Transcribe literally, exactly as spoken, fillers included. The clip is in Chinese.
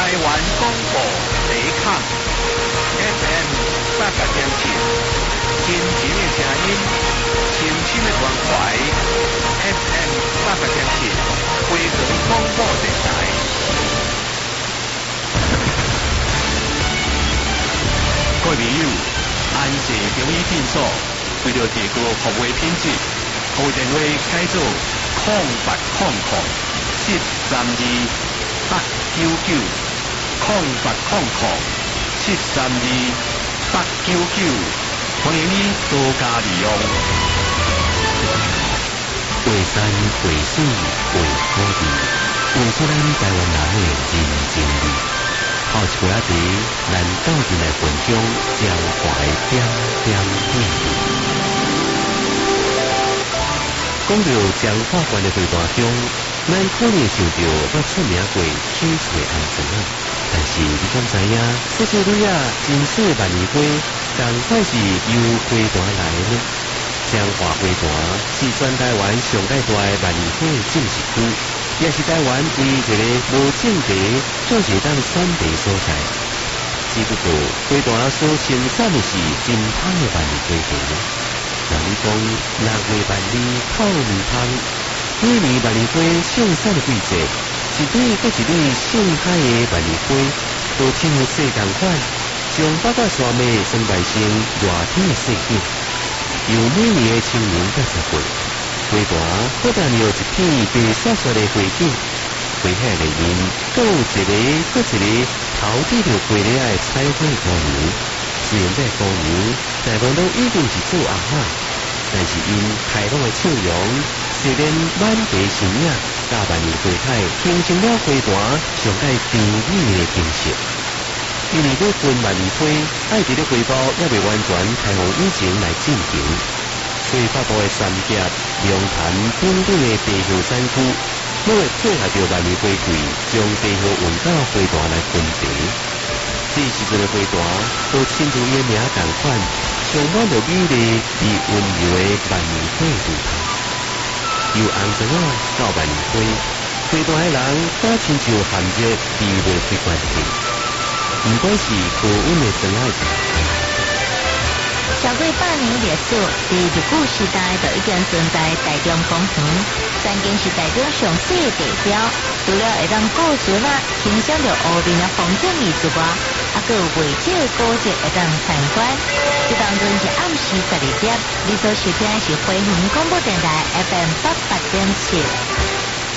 湾广播雷抗 F M 八八点七，真情的声音，清新的关怀 F M 八八点七，回旋广播电台。各位朋友，安谢中医诊所为了提高服务品质，号电话改做空八空空七三二八九九，空八空空七三二八九九，欢迎你多加利用。 为山为水为土地，为出咱台湾人的人情味。泡一杯仔茶，咱斗阵来分享江淮点点滴滴。讲到彰化县的会大中，咱可能想到捌出名过翡翠红砖啊，但是你敢知影，这些女仔真水万里花，同款是由花大来的呢？彰化花大是全台湾上界大的万里花种植区，也是台湾唯一一个无种地就是当产地所在。只不过花大所生产的是真香的万里花茶。人们讲六月万里透明香，每年万里花盛产的季节，一蕊搁一蕊盛开的万里花，都亲像世同款，将八卦山脉装扮成热天的世景。由每年的清明到十月，花大不但有一片白雪雪的花景，花海内面搁有一个搁一个头顶着花蕊的彩绘姑娘。虽然在姑娘大部分都已经是做阿嬷，但是因开朗的笑容，虽然满地新影，甲万年花海形成了花坛上界甜美的景色。因为要分万年花，爱伫咧花苞也未完全开放以前来进行，所以发布的三峡、龙潭等等的地形山区，都会配合着万年花季，将地形运到花坛来分茶。这时阵的花坛，都亲像伊的名同款，充满着美丽而温柔的万年花图腾。由红砖仔到万年花，花坛的人敢亲像含着美味的关系。不管是高温的真爱， 超过百年历史，自日据时代就已经存在台中公园，曾经是台中上水的地标。除了会让顾船啊欣赏到湖面的风景以之外，还佫有未少的古迹会当参观。这当中是暗时十二点，你所收听的是回云广播电台 F M 八八点七。